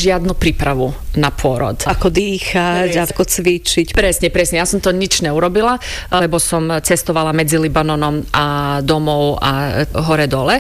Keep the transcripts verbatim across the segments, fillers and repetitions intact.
žiadnu prípravu na pôrod. Ako dýchať, presne. Ako cvičiť. Presne, presne. Ja som to nič neurobila, lebo som cestovala medzi Libanonom a domov a hore-dole.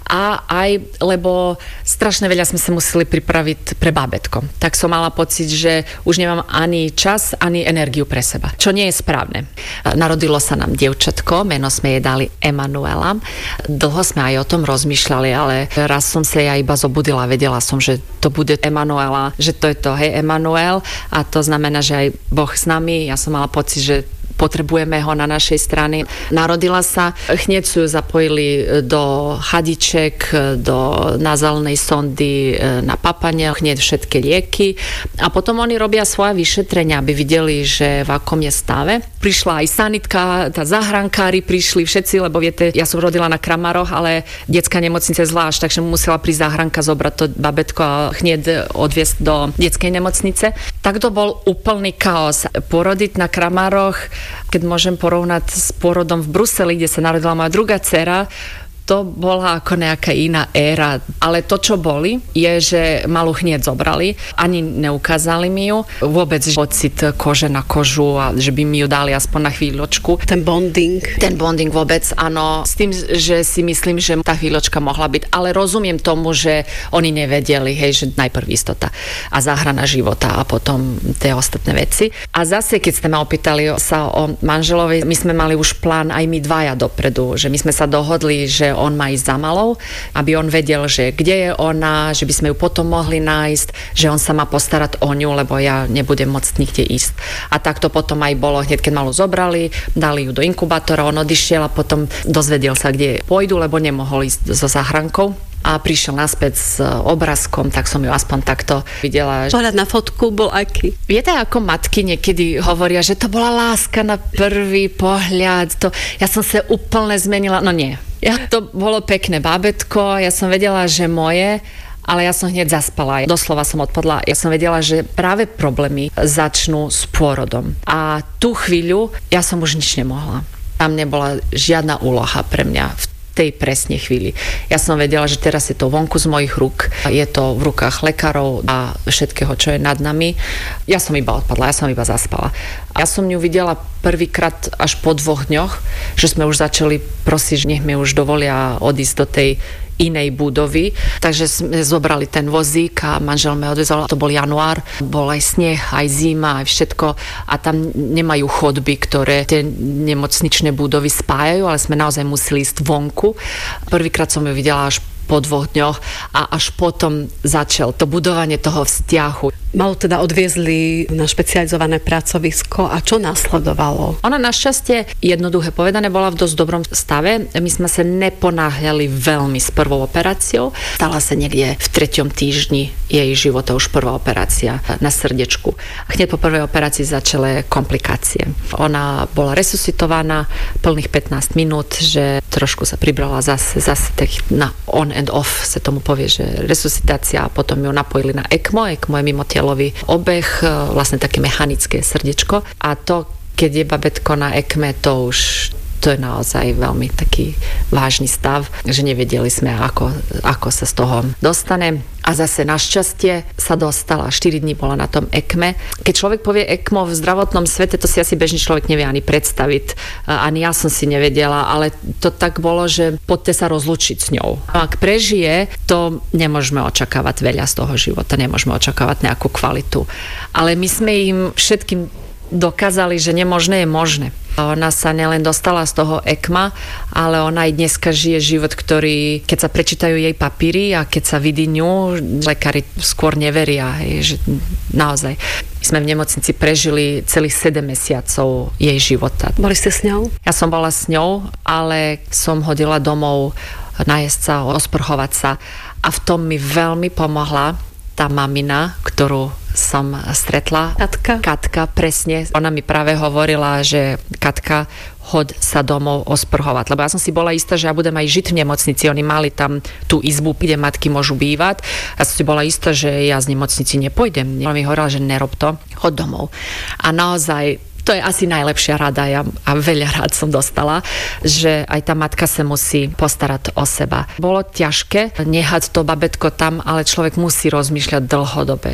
A aj, lebo strašne veľa sme sa museli pripraviť pre bábätko. Tak som mala pocit, že už nemám ani čas, ani energiu pre seba. Čo nie je správne. Narodilo sa nám dievčatko, meno sme jej dali Emanuela. Dlho sme aj o tom rozmýšľali, ale raz som sa ja iba zobudila, vedela som, že to bude Emanuela, že to je to, hej, Emanuel, a to znamená, že aj Boh s nami. Ja som mala pocit, že potrebujeme ho na našej strane. Narodila sa, hneď ju zapojili do chadiček, do nazálnej sondy, na papanie, hneď všetky lieky. A potom oni robia svoje vyšetrenia, aby videli, že v akom je stave. Prišla aj sanitka, tá záhrankári prišli všetci, lebo viete, ja som rodila na Kramaroch, ale detská nemocnica zvlášť, takže musela prísť záhranka zobrať to babetko a hneď odviesť do detskej nemocnice. Tak to bol úplný chaos. Porodiť na Kramaroch, keď môžem porovnať s pôrodom v Bruseli, kde sa narodila moja druhá dcera, to bola ako nejaká iná éra. Ale to, čo boli, je, že malú hneď zobrali, ani neukázali mi ju. Vôbec pocit kože na kožu a že by mi ju dali aspoň na chvíľočku. Ten bonding. Ten bonding vôbec, áno. S tým, že si myslím, že tá chvíľočka mohla byť. Ale rozumiem tomu, že oni nevedeli, hej, že najprv istota a záhrana života a potom tie ostatné veci. A zase, keď ste ma opýtali sa o manželovi, my sme mali už plán aj my dvaja dopredu, že my sme sa dohodli, že on má ísť za malou, aby on vedel, že kde je ona, že by sme ju potom mohli nájsť, že on sa má postarať o ňu, lebo ja nebudem môcť nikde ísť. A tak to potom aj bolo, hneď keď malú zobrali, dali ju do inkubátora, on odišiel a potom dozvedel sa, kde pôjdu, lebo nemohol ísť so záhrankou. A prišiel naspäť s obrázkom, tak som ju aspoň takto videla. Pohľad na fotku bol aký? Viete, ako matky niekedy hovoria, že to bola láska na prvý pohľad. To, ja som sa úplne zmenila. No nie. Ja, to bolo pekné bábätko, ja som vedela, že moje, ale ja som hneď zaspala. Doslova som odpadla. Ja som vedela, že práve problémy začnú s pôrodom. A tú chvíľu ja som už nič nemohla. Tam nebola žiadna úloha pre mňa v tej presne chvíli. Ja som vedela, že teraz je to vonku z mojich rúk, je to v rukách lekárov a všetkého, čo je nad nami. Ja som iba odpadla, ja som iba zaspala. Ja som ju videla prvýkrát až po dvoch dňoch, že sme už začali prosiť, nech mi už dovolia odísť do tej inej budovy. Takže sme zobrali ten vozík a manžel ma odvezol. To bol január, bol aj sneh, aj zima, aj všetko. A tam nemajú chodby, ktoré tie nemocničné budovy spájajú, ale sme naozaj museli ísť vonku. Prvýkrát som ju videla až po dvoch dňoch a až potom začal to budovanie toho vzťahu. Malú teda odviezli na špecializované pracovisko a čo nasledovalo? Ona našťastie, jednoduché povedané, bola v dosť dobrom stave. My sme sa neponáhľali veľmi s prvou operáciou. Stala sa niekde v treťom týždni jej života už prvá operácia na srdečku. A hneď po prvej operácii začali komplikácie. Ona bola resuscitovaná plných pätnásť minút, že trošku sa pribrala zase, zase na on and off sa tomu povie, že resuscitácia, a potom ju napojili na ECMO. ECMO je mimotielový obeh, vlastne také mechanické srdiečko. A to, keď je babetko na ECME, to už to je naozaj veľmi taký vážny stav, že nevedeli sme, ako, ako sa z toho dostane. A zase našťastie sa dostala. štyri dní bola na tom ECME. Keď človek povie ECMO v zdravotnom svete, to si asi bežný človek nevie ani predstaviť. Ani ja som si nevedela, ale to tak bolo, že poďte sa rozlúčiť s ňou. Ak prežije, to nemôžeme očakávať veľa z toho života, nemôžeme očakávať nejakú kvalitu. Ale my sme im všetkým dokázali, že nemožné je možné. Ona sa nielen dostala z toho ECMA, ale ona aj dneska žije život, ktorý, keď sa prečítajú jej papíry a keď sa vidí ňu, lekári skôr neveria, hej, že naozaj. My sme v nemocnici prežili celých sedem mesiacov jej života. Boli ste s ňou? Ja som bola s ňou, ale som hodila domov najesť sa, osprchovať sa a v tom mi veľmi pomohla tá mamina, ktorú som stretla. Katka? Katka, presne. Ona mi práve hovorila, že Katka, hoď sa domov osprchovať. Lebo ja som si bola istá, že ja budem aj žiť v nemocnici. Oni mali tam tú izbu, kde matky môžu bývať. Ja som si bola istá, že ja z nemocnici nepôjdem. Ona mi hovorila, že nerob to, hoď domov. A naozaj to je asi najlepšia rada, ja a veľa rád som dostala, že aj tá matka sa musí postarať o seba. Bolo ťažké nehať to babetko tam, ale človek musí rozmýšľať dlhodobé.